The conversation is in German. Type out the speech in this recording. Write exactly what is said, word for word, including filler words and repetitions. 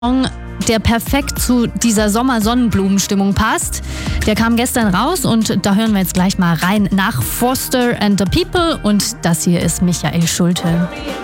Song, der perfekt zu dieser Sommer-Sonnenblumenstimmung passt. Der kam gestern raus und da hören wir jetzt gleich mal rein nach Foster and the People und das hier ist Michael Schulte.